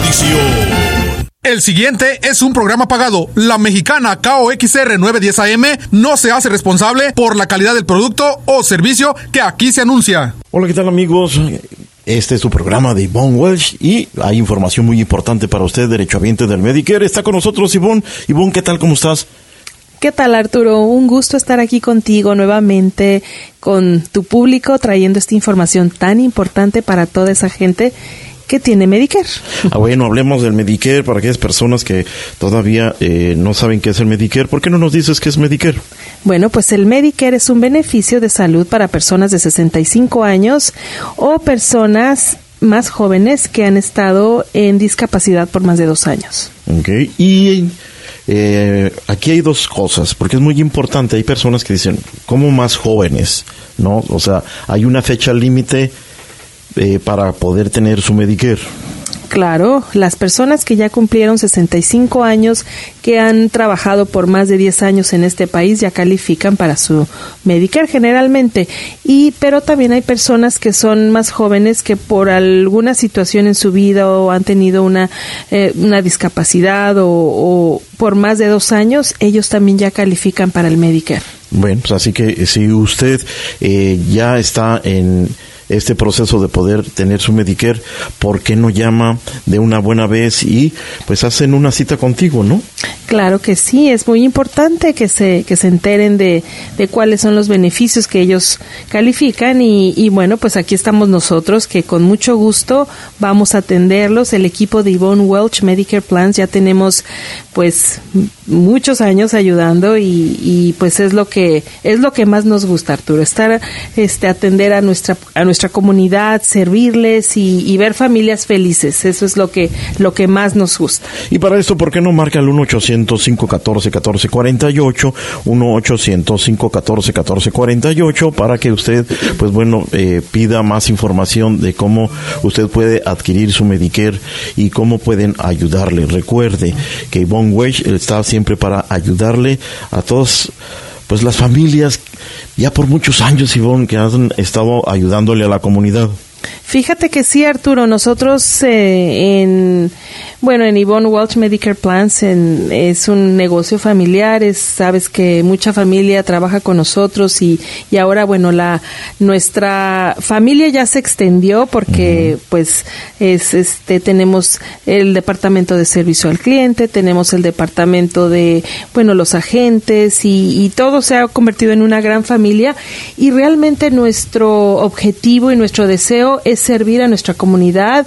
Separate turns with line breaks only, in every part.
edición. El siguiente es un programa pagado. La mexicana KOXR 910 AM no se hace responsable por la calidad del producto o servicio que aquí se anuncia.
Hola, ¿qué tal, amigos? Este es su programa de Ivonne Welch y hay información muy importante para usted, derechohabiente del Medicare. Está con nosotros Ivonne. Ivonne, ¿qué tal? ¿Cómo estás?
¿Qué tal, Arturo? Un gusto estar aquí contigo nuevamente, con tu público, trayendo esta información tan importante para toda esa gente que tiene Medicare.
Bueno, hablemos del Medicare para aquellas personas que todavía no saben qué es el Medicare. ¿Por qué no nos dices qué es Medicare?
Bueno, pues el Medicare es un beneficio de salud para personas de 65 años o personas más jóvenes que han estado en discapacidad por más de 2 años.
Okay. Y aquí hay dos cosas, porque es muy importante. Hay personas que dicen, ¿cómo más jóvenes? ¿No? O sea, hay una fecha límite para poder tener su Medicare.
Claro, las personas que ya cumplieron 65 años, que han trabajado por más de 10 años en este país, ya califican para su Medicare generalmente. Pero también hay personas que son más jóvenes que por alguna situación en su vida o han tenido una discapacidad o por más de 2 años, ellos también ya califican para el Medicare.
Bueno, pues así que si usted ya está en este proceso de poder tener su Medicare, ¿por qué no llama de una buena vez y pues hacen una cita contigo, no?
Claro que sí, es muy importante que se enteren de cuáles son los beneficios que ellos califican y bueno, pues aquí estamos nosotros que con mucho gusto vamos a atenderlos. El equipo de Ivonne Welch Medicare Plans ya tenemos pues muchos años ayudando y pues es lo que más nos gusta, Arturo, estar atender a nuestra comunidad, servirles y ver familias felices. Eso es lo que más nos gusta.
Y para esto, ¿por qué no marca el 1-800-514-1448, 1-800-514-1448 para que usted, pues bueno, pida más información de cómo usted puede adquirir su Medicare y cómo pueden ayudarle? Recuerde que Ivonne Welch está siempre para ayudarle a todos, pues las familias ya por muchos años, Ivonne, que han estado ayudándole a la comunidad.
Fíjate que sí, Arturo, nosotros en Ivonne Welch Medicare Plans es un negocio familiar, sabes que mucha familia trabaja con nosotros y ahora, bueno, nuestra familia ya se extendió porque pues tenemos el departamento de servicio al cliente, tenemos el departamento de, bueno, los agentes y todo se ha convertido en una gran familia y realmente nuestro objetivo y nuestro deseo es servir a nuestra comunidad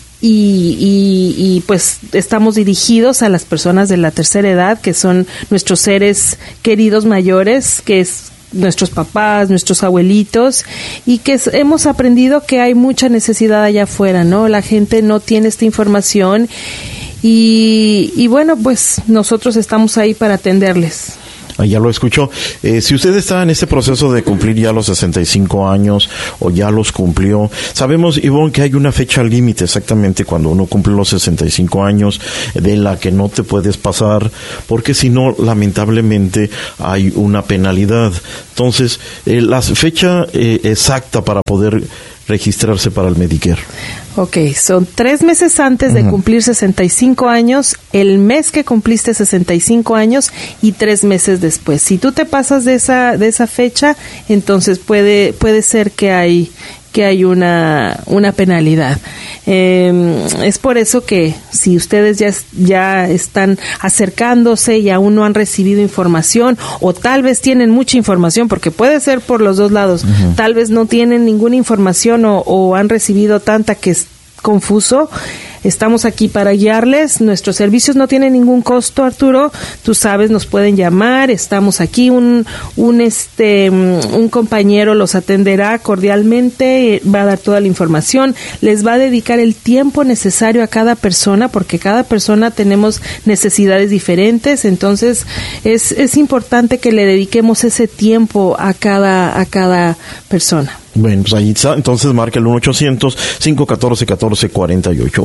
y pues estamos dirigidos a las personas de la tercera edad, que son nuestros seres queridos mayores, que es nuestros papás, nuestros abuelitos, y que hemos aprendido que hay mucha necesidad allá afuera, ¿no? La gente no tiene esta información y bueno, pues nosotros estamos ahí para atenderles.
Ya lo escuchó. Si usted está en este proceso de cumplir ya los 65 años o ya los cumplió, sabemos, Ivonne, que hay una fecha límite exactamente cuando uno cumple los 65 años de la que no te puedes pasar, porque si no, lamentablemente hay una penalidad. Entonces, la fecha exacta para poder registrarse para el Medicare.
Ok, son 3 meses antes de cumplir 65 años, el mes que cumpliste 65 años y 3 meses después. Si tú te pasas de esa fecha, entonces puede ser que hay una penalidad. Es por eso que si ustedes ya están acercándose y aún no han recibido información, o tal vez tienen mucha información, porque puede ser por los dos lados, tal vez no tienen ninguna información o han recibido tanta que es confuso, estamos aquí para guiarles. Nuestros servicios no tienen ningún costo, Arturo. Tú sabes, nos pueden llamar. Estamos aquí. Un compañero los atenderá cordialmente. Va a dar toda la información. Les va a dedicar el tiempo necesario a cada persona, porque cada persona tenemos necesidades diferentes. Entonces, es importante que le dediquemos ese tiempo a cada persona.
Bueno, pues ahí está. Entonces marca el 1-800-514-1448.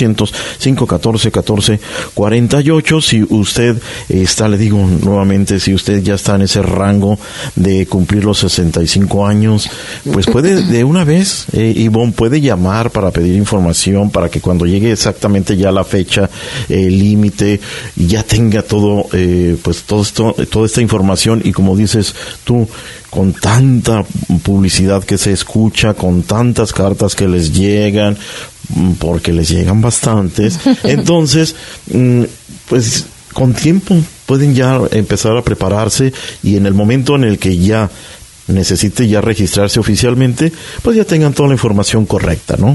1-800-514-1448. Si usted está, le digo nuevamente, si usted ya está en ese rango de cumplir los 65 años, pues puede de una vez, Ivonne, puede llamar para pedir información, para que cuando llegue exactamente ya la fecha límite, ya tenga todo, pues toda esta información. Y como dices tú, con tanta publicidad que se escucha, con tantas cartas que les llegan, porque les llegan bastantes, entonces, pues con tiempo pueden ya empezar a prepararse, y en el momento en el que ya necesite ya registrarse oficialmente, pues ya tengan toda la información correcta, ¿no?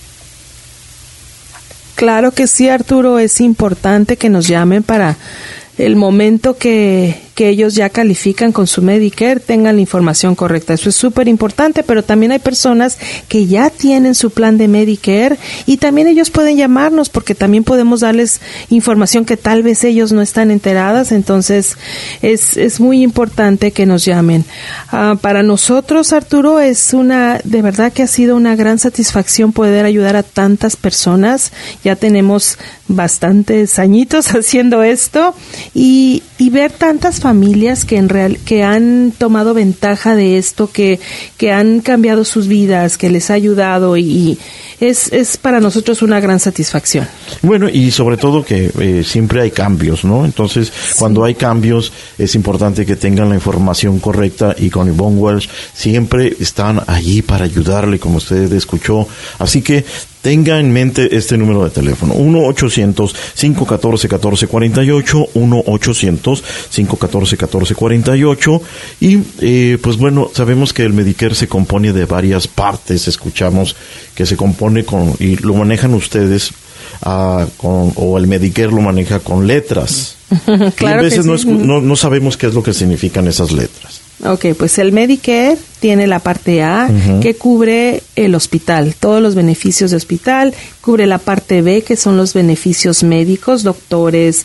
Claro que sí, Arturo, es importante que nos llamen para el momento que ellos ya califican con su Medicare, tengan la información correcta. Eso es súper importante, pero también hay personas que ya tienen su plan de Medicare y también ellos pueden llamarnos, porque también podemos darles información que tal vez ellos no están enteradas. Entonces es muy importante que nos llamen. Para nosotros, Arturo, de verdad que ha sido una gran satisfacción poder ayudar a tantas personas. Ya tenemos bastantes añitos haciendo esto y ver tantas familias que han tomado ventaja de esto, que han cambiado sus vidas, que les ha ayudado, y es para nosotros una gran satisfacción.
Bueno, y sobre todo que siempre hay cambios, ¿no? Entonces, cuando hay cambios, es importante que tengan la información correcta, y con Ivonne Welsh siempre están allí para ayudarle, como usted escuchó. Así que tenga en mente este número de teléfono, 1-800-514-1448, 1-800-514-1448, y pues bueno, sabemos que el Medicare se compone de varias partes. Escuchamos que se compone y lo manejan ustedes, o el Medicare lo maneja con letras.
Claro, y a veces
no sabemos qué es lo que significan esas letras.
Ok, pues el Medicare tiene la parte A, que cubre el hospital, todos los beneficios de hospital, cubre la parte B, que son los beneficios médicos, doctores,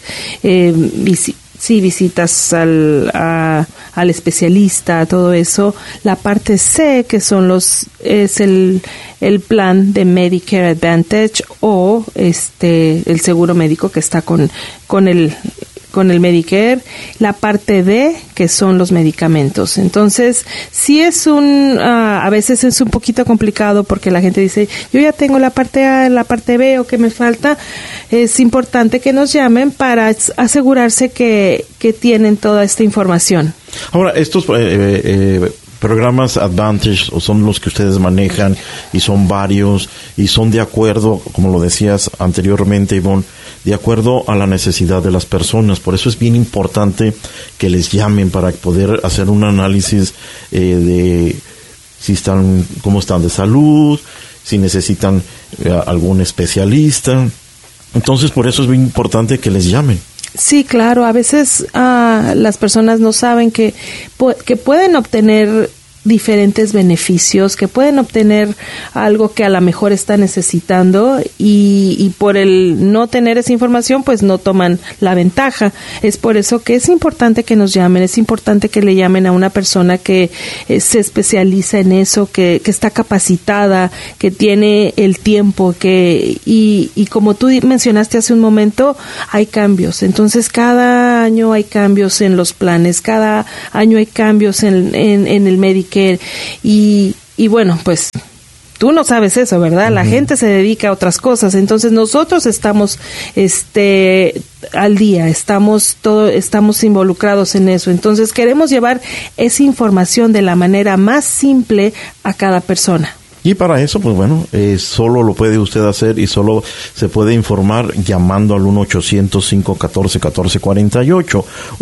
visitas al especialista, todo eso. La parte C, que son es el plan de Medicare Advantage, o el seguro médico que está con el Medicare. La parte D, que son los medicamentos. Entonces, sí a veces es un poquito complicado, porque la gente dice, yo ya tengo la parte A, la parte B, o ¿qué me falta? Es importante que nos llamen para asegurarse que tienen toda esta información.
Ahora, estos programas Advantage son los que ustedes manejan, y son varios, y son de acuerdo, como lo decías anteriormente, Ivonne, de acuerdo a la necesidad de las personas. Por eso es bien importante que les llamen para poder hacer un análisis de cómo están de salud, si necesitan algún especialista. Entonces, por eso es bien importante que les llamen.
Sí, claro. A veces las personas no saben que pueden obtener diferentes beneficios, que pueden obtener algo que a lo mejor está necesitando, y por el no tener esa información, pues no toman la ventaja. Es por eso que es importante que nos llamen, es importante que le llamen a una persona que se especializa en eso, que está capacitada, que tiene el tiempo, y como tú mencionaste hace un momento, hay cambios. Entonces, cada año hay cambios en los planes, cada año hay cambios en el Medicare. Y bueno, pues tú no sabes eso, ¿verdad? La gente se dedica a otras cosas. Entonces, nosotros estamos al día, estamos involucrados en eso. Entonces, queremos llevar esa información de la manera más simple a cada persona.
Y para eso, pues bueno, solo lo puede usted hacer, y solo se puede informar llamando al 1-800-514-1448.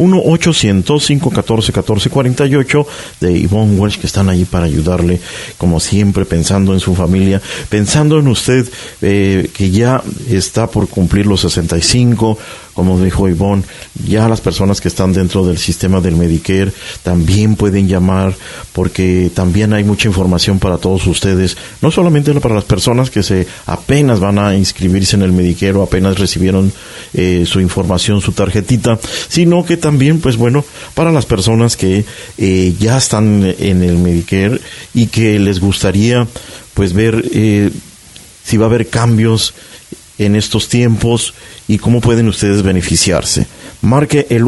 1-800-514-1448 de Ivonne Welsh, que están allí para ayudarle, como siempre, pensando en su familia, pensando en usted, que ya está por cumplir los 65. Como dijo Ivonne, ya las personas que están dentro del sistema del Medicare también pueden llamar, porque también hay mucha información para todos ustedes pues no solamente para las personas que se apenas van a inscribirse en el Medicare o apenas recibieron su información, su tarjetita, sino que también, pues bueno, para las personas que ya están en el Medicare y que les gustaría pues ver si va a haber cambios en estos tiempos y cómo pueden ustedes beneficiarse. Marque el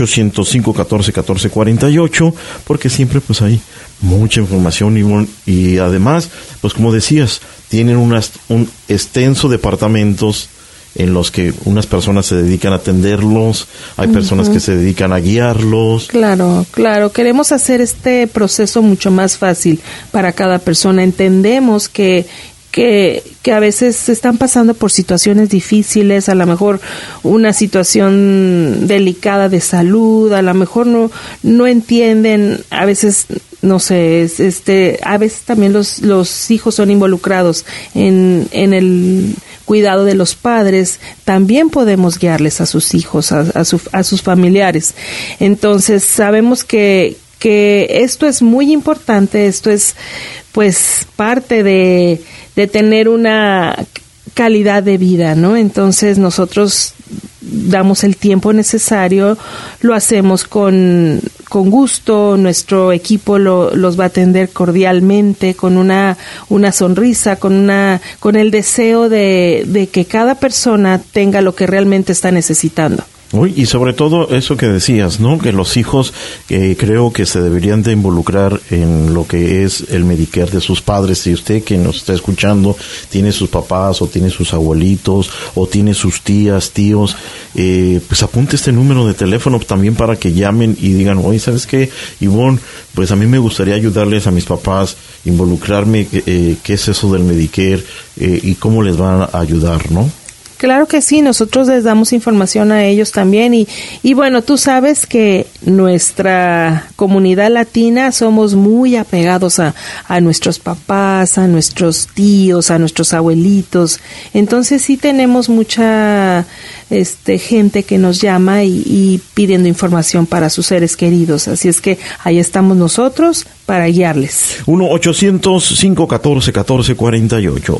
1-800-514-1448 porque siempre pues hay mucha información y además, pues como decías, tienen un extenso departamentos en los que unas personas se dedican a atenderlos, hay personas que se dedican a guiarlos.
Claro, queremos hacer este proceso mucho más fácil para cada persona. Entendemos que a veces están pasando por situaciones difíciles, a lo mejor una situación delicada de salud, a lo mejor no entienden, a veces no sé, a veces también los hijos son involucrados en el cuidado de los padres. También podemos guiarles a sus hijos, a sus familiares. Entonces sabemos que esto es muy importante, esto es pues parte de tener una calidad de vida, ¿no? Entonces nosotros damos el tiempo necesario, lo hacemos con gusto, nuestro equipo los va a atender cordialmente, con una sonrisa, con el deseo de que cada persona tenga lo que realmente está necesitando.
Y sobre todo eso que decías, ¿no? Que los hijos creo que se deberían de involucrar en lo que es el Medicare de sus padres. Si usted que nos está escuchando tiene sus papás o tiene sus abuelitos o tiene sus tías, tíos, pues apunte este número de teléfono también para que llamen y digan, oye, ¿sabes qué, Ivonne? Pues a mí me gustaría ayudarles a mis papás, involucrarme, qué es eso del Medicare y cómo les van a ayudar, ¿no?
Claro que sí, nosotros les damos información a ellos también y bueno, tú sabes que nuestra comunidad latina somos muy apegados a nuestros papás, a nuestros tíos, a nuestros abuelitos. Entonces sí tenemos mucha gente que nos llama y pidiendo información para sus seres queridos. Así es que ahí estamos nosotros para guiarles.
1-800-514-1448.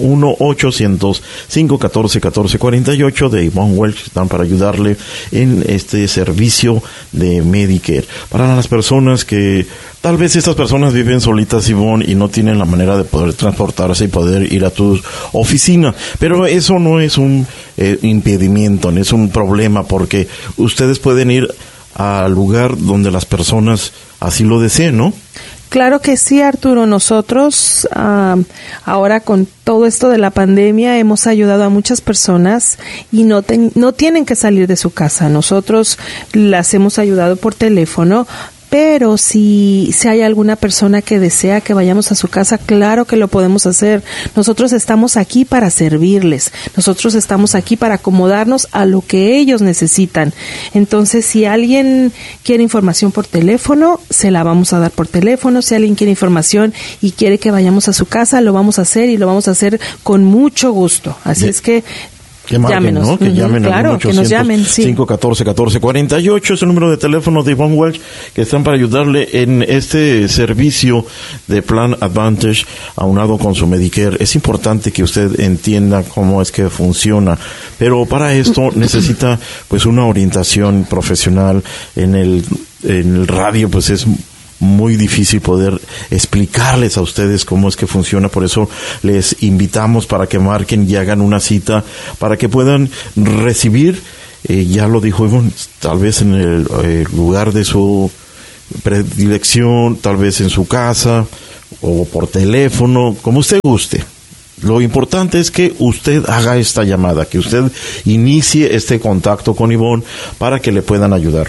1-800-514-1448 de Ivonne Welch están para ayudarle en este servicio de Medicare. Para las personas que tal vez estas personas viven solitas, Ivonne, y no tienen la manera de poder transportarse y poder ir a tu oficina. Pero eso no es un impedimento, no es un problema, porque ustedes pueden ir al lugar donde las personas así lo deseen, ¿no?
Claro que sí, Arturo. Nosotros ahora con todo esto de la pandemia hemos ayudado a muchas personas y no tienen que salir de su casa. Nosotros las hemos ayudado por teléfono. Pero si hay alguna persona que desea que vayamos a su casa, claro que lo podemos hacer. Nosotros estamos aquí para servirles. Nosotros estamos aquí para acomodarnos a lo que ellos necesitan. Entonces, si alguien quiere información por teléfono, se la vamos a dar por teléfono. Si alguien quiere información y quiere que vayamos a su casa, lo vamos a hacer y lo vamos a hacer con mucho gusto. Así es que
que marquen,
llámenos,
¿no? Que llamen
claro,
al 1-800-514-1448,
que nos llamen, sí.
514-1448, es el número de teléfono de Ivonne Welch, que están para ayudarle en este servicio de Plan Advantage aunado con su Medicare. Es importante que usted entienda cómo es que funciona, pero para esto necesita pues una orientación profesional. En el radio pues es muy difícil poder explicarles a ustedes cómo es que funciona, por eso les invitamos para que marquen y hagan una cita para que puedan recibir, ya lo dijo Ivonne, tal vez en el lugar de su predilección, tal vez en su casa o por teléfono, como usted guste. Lo importante es que usted haga esta llamada, que usted inicie este contacto con Ivonne para que le puedan ayudar.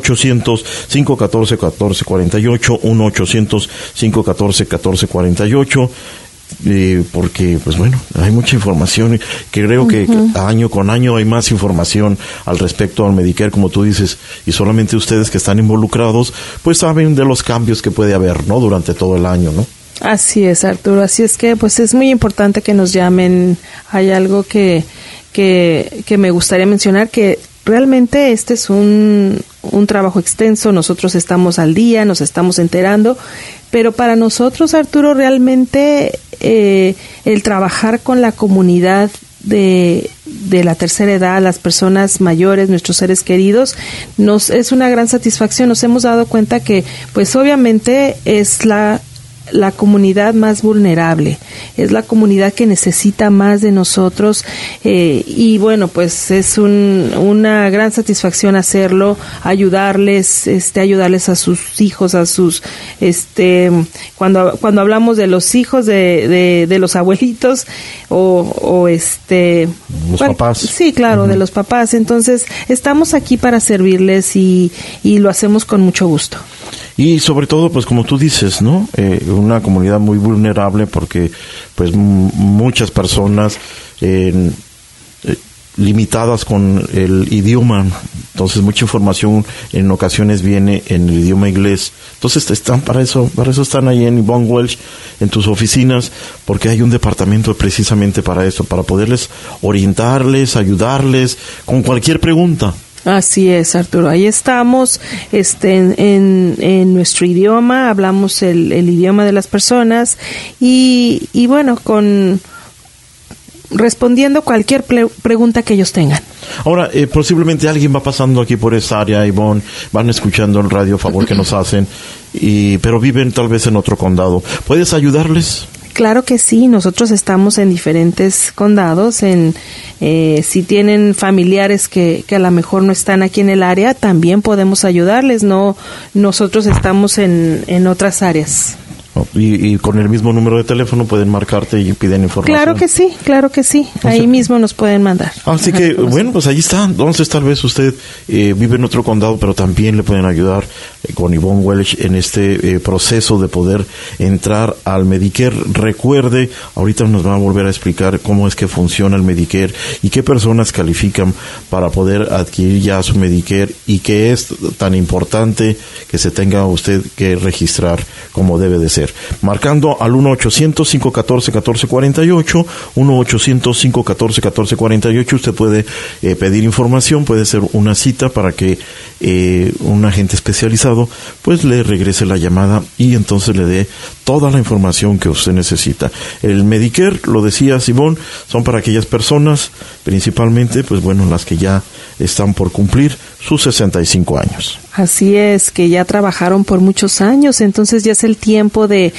1-800-514-1448, 1-800-514-1448, porque, pues bueno, hay mucha información. Creo que año con año hay más información al respecto al Medicare, como tú dices, y solamente ustedes que están involucrados, pues saben de los cambios que puede haber, ¿no? Durante todo el año, ¿no?
Así es, Arturo. Así es que pues es muy importante que nos llamen. Hay algo que me gustaría mencionar, que realmente este es un trabajo extenso. Nosotros estamos al día, nos estamos enterando, pero para nosotros, Arturo, realmente el trabajar con la comunidad de la tercera edad, las personas mayores, nuestros seres queridos, es una gran satisfacción. Nos hemos dado cuenta que, pues obviamente es la comunidad más vulnerable, es la comunidad que necesita más de nosotros, y bueno, pues es una gran satisfacción hacerlo, ayudarles a sus hijos, a sus cuando hablamos de los hijos de los abuelitos o
los papás.
Sí, claro, de los papás. Entonces, estamos aquí para servirles y lo hacemos con mucho gusto.
Y sobre todo, pues como tú dices, ¿no? Una comunidad muy vulnerable porque, pues, muchas personas limitadas con el idioma. Entonces, mucha información en ocasiones viene en el idioma inglés. Entonces, están para eso están ahí en Yvonne Welch, en tus oficinas, porque hay un departamento precisamente para eso, para poderles orientarles, ayudarles con cualquier pregunta.
Así es, Arturo. Ahí estamos, en nuestro idioma, hablamos el idioma de las personas y bueno, respondiendo cualquier pregunta que ellos tengan.
Ahora, posiblemente alguien va pasando aquí por esta área, Yvonne, van escuchando el radio, favor que nos hacen, pero viven tal vez en otro condado. ¿Puedes ayudarles?
Claro que sí, nosotros estamos en diferentes condados, si tienen familiares que a lo mejor no están aquí en el área, también podemos ayudarles, nosotros estamos en otras áreas.
Y con el mismo número de teléfono pueden marcarte y piden información.
Claro que sí. Ahí mismo nos pueden mandar.
Así que, bueno, pues ahí está. Entonces, tal vez usted vive en otro condado, pero también le pueden ayudar con Yvonne Welch en este proceso de poder entrar al Medicare. Recuerde, ahorita nos va a volver a explicar cómo es que funciona el Medicare y qué personas califican para poder adquirir ya su Medicare y qué es tan importante que se tenga usted que registrar como debe de ser. Marcando al 1-800-514-1448, 1-800-514-1448, usted puede pedir información, puede hacer una cita para que un agente especializado pues le regrese la llamada y entonces le dé toda la información que usted necesita. El Medicare, lo decía Simón, son para aquellas personas, principalmente, pues bueno, las que ya están por cumplir sus 65 años.
Así es, que ya trabajaron por muchos años, entonces ya es el tiempo de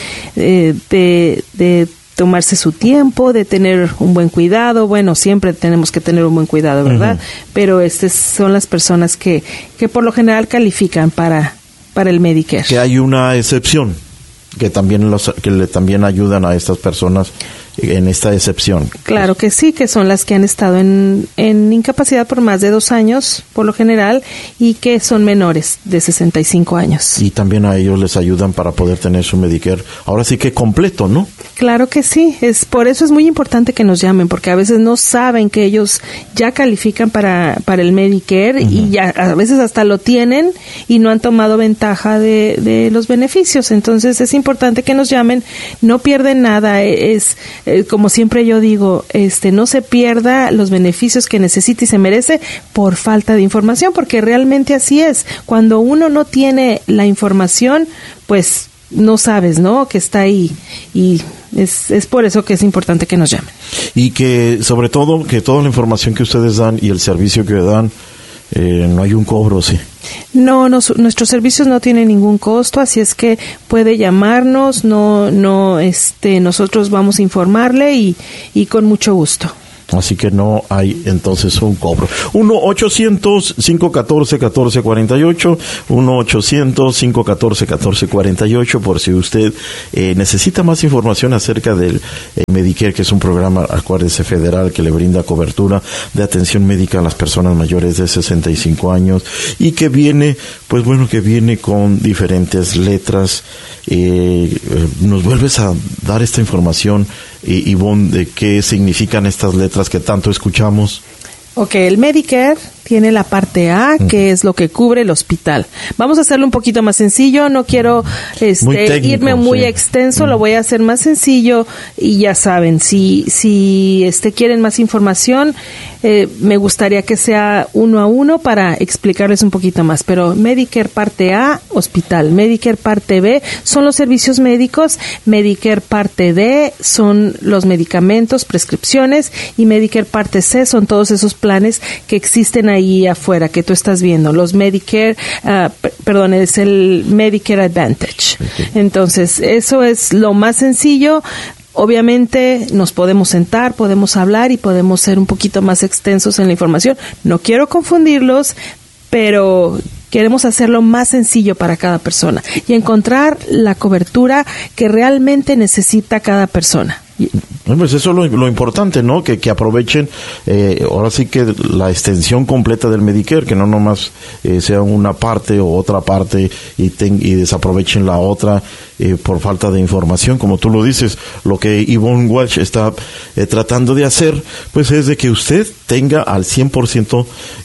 tomarse su tiempo, de tener un buen cuidado. Bueno, siempre tenemos que tener un buen cuidado, ¿verdad? Uh-huh. Pero son las personas que por lo general califican para el Medicare.
Que hay una excepción, que también también ayudan a estas personas en esta excepción.
Claro que sí, que son las que han estado en incapacidad por más de 2 años, por lo general, y que son menores de 65 años.
Y también a ellos les ayudan para poder tener su Medicare, ahora sí que completo, ¿no?
Claro que sí, por eso es muy importante que nos llamen, porque a veces no saben que ellos ya califican para el Medicare. Uh-huh. Y ya a veces hasta lo tienen y no han tomado ventaja de los beneficios. Entonces es importante que nos llamen, no pierden nada, como siempre yo digo, no se pierda los beneficios que necesita y se merece por falta de información, porque realmente así es. Cuando uno no tiene la información, pues no sabes, ¿no?, que está ahí, y es por eso que es importante que nos llamen.
Y que, sobre todo, que toda la información que ustedes dan y el servicio que dan, no hay un cobro, ¿sí?
No, nuestros servicios no tienen ningún costo, así es que puede llamarnos, nosotros vamos a informarle y con mucho gusto.
Así que no hay entonces un cobro. 1-800-514-1448, 1-800-514-1448, por si usted necesita más información acerca del Medicare, que es un programa, acuérdese, federal, que le brinda cobertura de atención médica a las personas mayores de 65 años y que viene, pues bueno, que viene con diferentes letras. ¿Nos vuelves a dar esta información, Yvonne, de qué significan estas letras que tanto escuchamos?
Ok, el Medicare tiene la parte A, que es lo que cubre el hospital. Vamos a hacerlo un poquito más sencillo, no quiero irme muy extenso, lo voy a hacer más sencillo y ya saben, si quieren más información, me gustaría que sea 1 a 1 para explicarles un poquito más, pero Medicare parte A, hospital, Medicare parte B son los servicios médicos, Medicare parte D son los medicamentos, prescripciones, y Medicare parte C son todos esos planes que existen ahí afuera que tú estás viendo, los Medicare, es el Medicare Advantage. Entonces, eso es lo más sencillo. Obviamente nos podemos sentar, podemos hablar y podemos ser un poquito más extensos en la información. No quiero confundirlos, pero queremos hacerlo más sencillo para cada persona y encontrar la cobertura que realmente necesita cada persona.
Pues eso es lo importante, ¿no? Que aprovechen, ahora sí que la extensión completa del Medicare, que no nomás sea una parte o otra parte y desaprovechen la otra por falta de información. Como tú lo dices, lo que Yvonne Welch está tratando de hacer, pues es de que usted tenga al 100%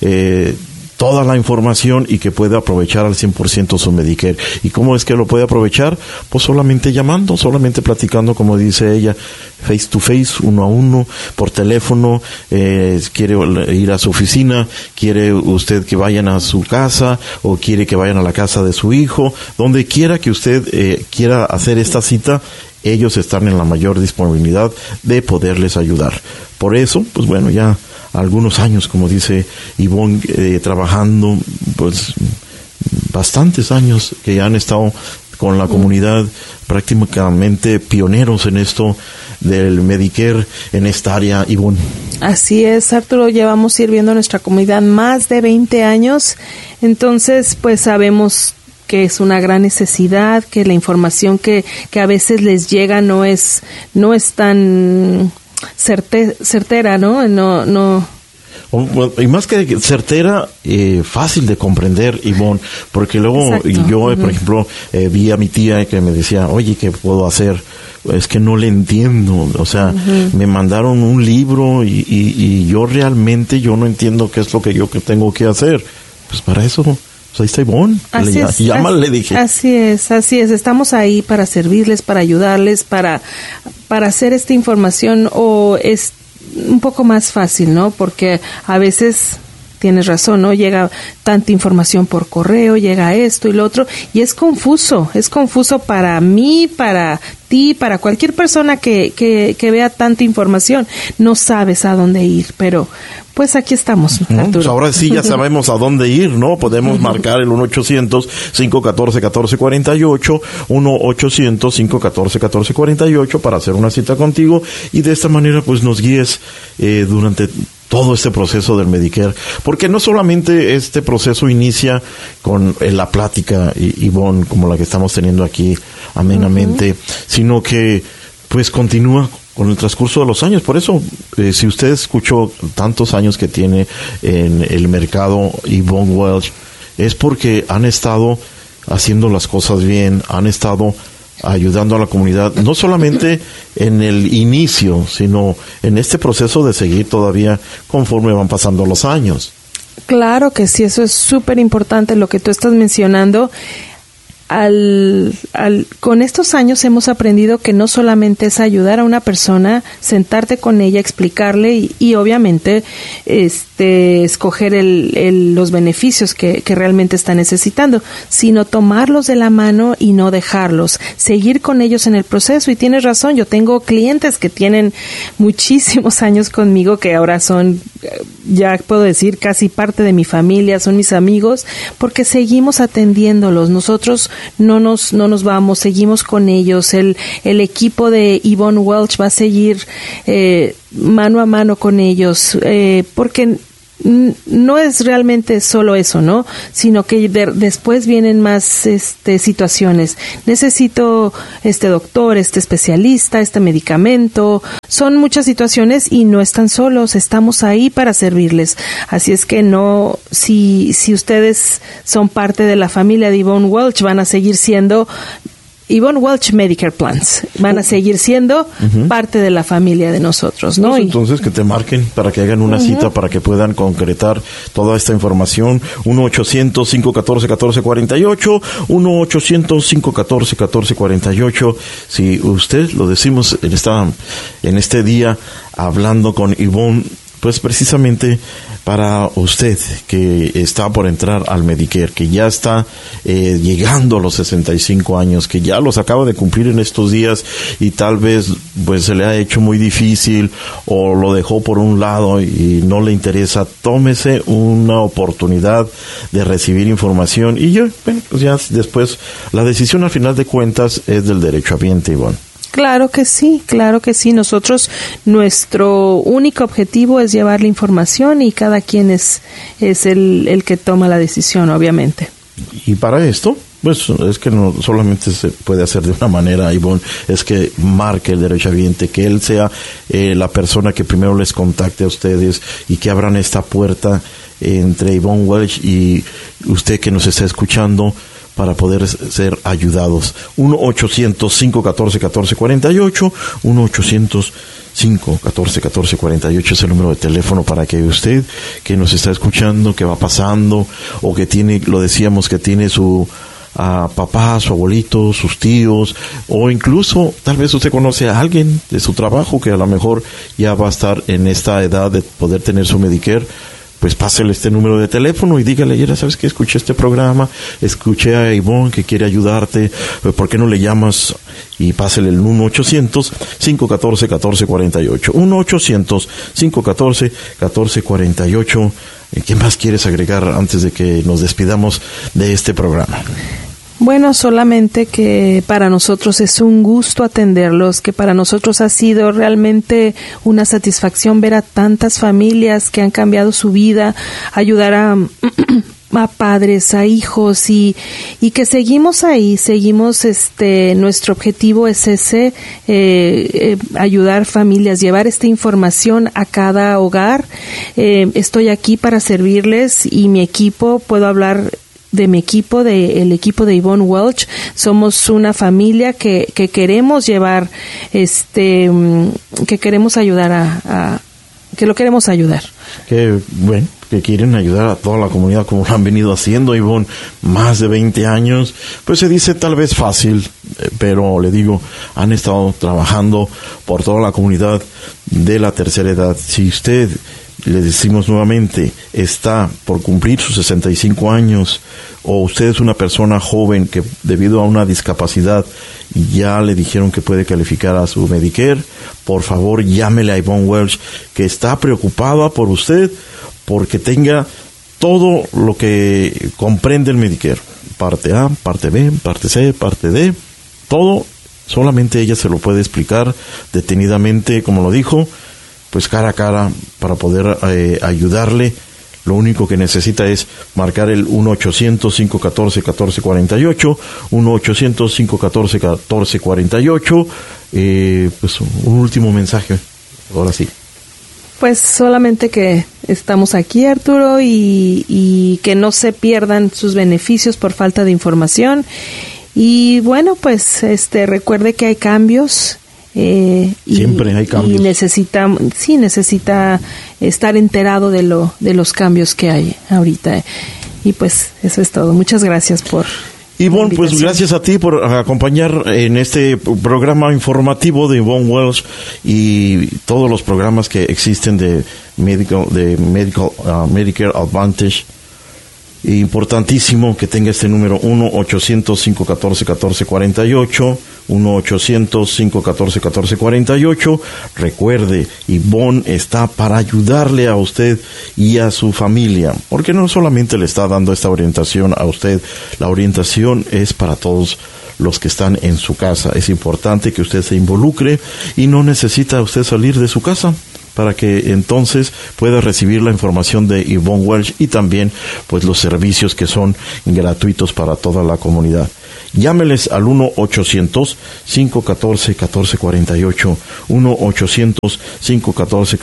toda la información y que pueda aprovechar al 100% su Medicare. ¿Y cómo es que lo puede aprovechar? Pues solamente llamando, solamente platicando, como dice ella, face to face, 1 a 1, por teléfono. Quiere ir a su oficina, quiere usted que vayan a su casa o quiere que vayan a la casa de su hijo, donde quiera que usted quiera hacer esta cita, ellos están en la mayor disponibilidad de poderles ayudar. Por eso, pues bueno, ya algunos años, como dice Yvonne, trabajando, pues bastantes años que ya han estado con la comunidad, prácticamente pioneros en esto del Medicare en esta área, Yvonne.
Así es, Arturo, llevamos sirviendo a nuestra comunidad más de 20 años, entonces pues sabemos que es una gran necesidad, que la información que a veces les llega no es tan certera, ¿no? No.
Y más que certera, fácil de comprender, Yvonne, porque luego yo, por ejemplo, vi a mi tía que me decía, oye, ¿qué puedo hacer? Es que no le entiendo, o sea, me mandaron un libro y yo realmente no entiendo qué es lo que yo tengo que hacer. Pues para eso, pues ahí está Yvonne, llámale, le dije. Así es,
estamos ahí para servirles, para ayudarles, para hacer esta información un poco más fácil, ¿no? Porque a veces tienes razón, ¿no? Llega tanta información por correo, llega esto y lo otro, y es confuso para mí, para ti, para cualquier persona que vea tanta información, no sabes a dónde ir, pero pues aquí estamos, Arturo.
Pues ahora sí ya sabemos a dónde ir, ¿no? Podemos marcar el 1-800-514-1448, 1-800-514-1448 para hacer una cita contigo y de esta manera pues nos guíes durante todo este proceso del Medicare, porque no solamente este proceso inicia con la plática, Yvonne, como la que estamos teniendo aquí amenamente, sino que pues continúa con el transcurso de los años. Por eso, si usted escuchó tantos años que tiene en el mercado Yvonne Welch, es porque han estado haciendo las cosas bien, han estado ayudando a la comunidad, no solamente en el inicio, sino en este proceso de seguir todavía conforme van pasando los años.
Claro que sí, eso es súper importante lo que tú estás mencionando. Con estos años hemos aprendido que no solamente es ayudar a una persona, sentarte con ella, explicarle y obviamente escoger los beneficios que realmente está necesitando, sino tomarlos de la mano y no dejarlos, seguir con ellos en el proceso. Y tienes razón, yo tengo clientes que tienen muchísimos años conmigo, que ahora son, ya puedo decir, casi parte de mi familia, son mis amigos, porque seguimos atendiéndolos. Nosotros no nos vamos, seguimos con ellos. El equipo de Yvonne Welch va a seguir mano a mano con ellos, porque no es realmente solo eso, ¿no? Sino que después vienen más situaciones. Necesito este doctor, este especialista, este medicamento. Son muchas situaciones y no están solos, estamos ahí para servirles. Así es que no, si ustedes son parte de la familia de Yvonne Welch, van a seguir siendo Yvonne Welch Medicare Plans. Van a seguir siendo parte de la familia de nosotros, ¿no?
Pues entonces que te marquen para que hagan una cita para que puedan concretar toda esta información. 1-800-514-1448, 1-800-514-1448. Si usted, lo decimos en este día, hablando con Yvonne, pues precisamente para usted que está por entrar al Medicare, que ya está llegando a los 65 años, que ya los acaba de cumplir en estos días y tal vez pues se le ha hecho muy difícil o lo dejó por un lado y no le interesa, tómese una oportunidad de recibir información y pues ya después la decisión al final de cuentas es del derechohabiente, Ivonne.
Claro que sí. Nosotros, nuestro único objetivo es llevar la información y cada quien es el que toma la decisión, obviamente.
Y para esto, pues es que no solamente se puede hacer de una manera, Yvonne, es que marque el derechohabiente, que él sea la persona que primero les contacte a ustedes y que abran esta puerta entre Yvonne Welch y usted que nos está escuchando, para poder ser ayudados. 1-800-514-1448, 1-800-514-1448 es el número de teléfono para que usted que nos está escuchando, que va pasando, o que tiene, lo decíamos, que tiene su papá, su abuelito, sus tíos, o incluso tal vez usted conoce a alguien de su trabajo que a lo mejor ya va a estar en esta edad de poder tener su Medicare, pues pásele este número de teléfono y dígale, ya sabes que escuché este programa, escuché a Yvonne que quiere ayudarte, ¿por qué no le llamas? Y pásele el 1-800-514-1448, 1-800-514-1448. ¿Qué más quieres agregar antes de que nos despidamos de este programa?
Bueno, solamente que para nosotros es un gusto atenderlos, que para nosotros ha sido realmente una satisfacción ver a tantas familias que han cambiado su vida, ayudar a padres, a hijos y que seguimos ahí, nuestro objetivo es ese, ayudar familias, llevar esta información a cada hogar. Estoy aquí para servirles y mi equipo, puedo hablar de mi equipo, el equipo de Yvonne Welch. Somos una familia que queremos llevar, que queremos ayudar que lo queremos ayudar.
Que bueno, que quieren ayudar a toda la comunidad como lo han venido haciendo, Yvonne, más de 20 años. Pues se dice tal vez fácil, pero le digo, han estado trabajando por toda la comunidad de la tercera edad. Si usted, le decimos nuevamente, está por cumplir sus 65 años, o usted es una persona joven que debido a una discapacidad ya le dijeron que puede calificar a su Medicare, por favor llámele a Yvonne Welch, que está preocupada por usted, porque tenga todo lo que comprende el Medicare, parte A, parte B, parte C, parte D, todo, solamente ella se lo puede explicar detenidamente, como lo dijo, pues cara a cara, para poder ayudarle. Lo único que necesita es marcar el 1-800-514-1448, 1-800-514-1448. Pues un último mensaje, ahora sí.
Pues solamente que estamos aquí, Arturo, y que no se pierdan sus beneficios por falta de información. Y bueno, pues recuerde que hay cambios.
Siempre hay cambios.
Y necesita estar enterado de los cambios que hay ahorita. Y pues eso es todo. Muchas gracias por...
Yvonne, pues gracias a ti por acompañar en este programa informativo de Yvonne Welch y todos los programas que existen de Medicare Advantage. Importantísimo que tenga este número 1-800-514-1448, 1-800-514-1448. Recuerde, Yvonne está para ayudarle a usted y a su familia, porque no solamente le está dando esta orientación a usted, la orientación es para todos los que están en su casa. Es importante que usted se involucre y no necesita usted salir de su casa para que entonces pueda recibir la información de Yvonne Welch y también pues los servicios que son gratuitos para toda la comunidad. Llámeles al 1-800-514-1448,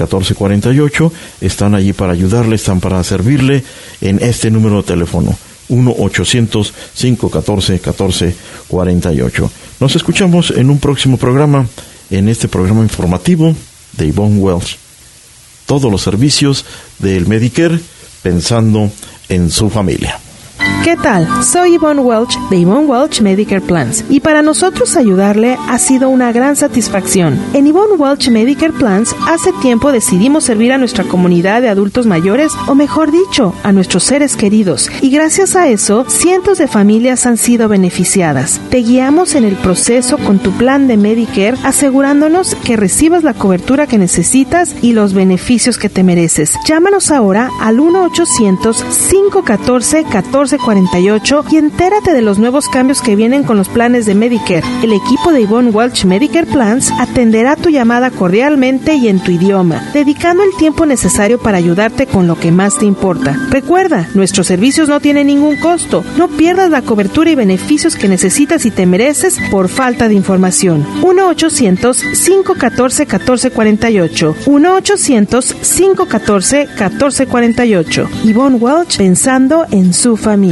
1-800-514-1448. Están allí para ayudarle, están para servirle en este número de teléfono, 1-800-514-1448. Nos escuchamos en un próximo programa, en este programa informativo de Yvonne Welch. Todos los servicios del Medicare pensando en su familia.
¿Qué tal? Soy Yvonne Welch de Yvonne Welch Medicare Plans y para nosotros ayudarle ha sido una gran satisfacción. En Yvonne Welch Medicare Plans hace tiempo decidimos servir a nuestra comunidad de adultos mayores, o mejor dicho, a nuestros seres queridos, y gracias a eso cientos de familias han sido beneficiadas. Te guiamos en el proceso con tu plan de Medicare, asegurándonos que recibas la cobertura que necesitas y los beneficios que te mereces. Llámanos ahora al 1-800-514-1448 y entérate de los nuevos cambios que vienen con los planes de Medicare. El equipo de Yvonne Welch Medicare Plans atenderá tu llamada cordialmente y en tu idioma, dedicando el tiempo necesario para ayudarte con lo que más te importa. Recuerda, nuestros servicios no tienen ningún costo. No pierdas la cobertura y beneficios que necesitas y te mereces por falta de información. 1-800-514-1448. 1-800-514-1448. Yvonne Welch, pensando en su familia.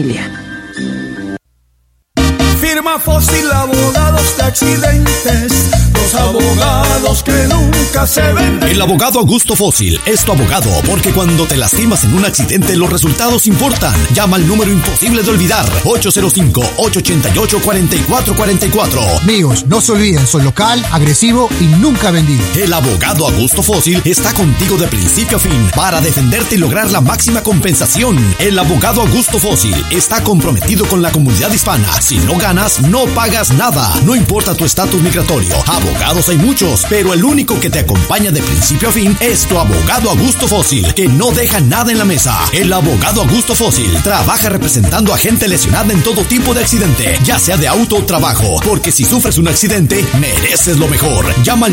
Firma Fósil, abogados de accidentes, los abogados que nunca se ven.
El abogado Augusto Fósil es tu abogado, porque cuando te lastimas en un accidente los resultados importan. Llama al número imposible de olvidar, 805-888-4444.
Amigos, no se olviden, soy local, agresivo y nunca vendido.
El abogado Augusto Fósil está contigo de principio a fin para defenderte y lograr la máxima compensación. El abogado Augusto Fósil está comprometido con la comunidad hispana. Si no ganas, no pagas nada. No importa tu estatus migratorio. Abogados hay muchos, pero el único que te acompaña de principio a fin es tu abogado Augusto Fósil, que no deja nada en la mesa. El abogado Augusto Fósil trabaja representando a gente lesionada en todo tipo de accidente, ya sea de auto o trabajo, porque si sufres un accidente, mereces lo mejor. Llama al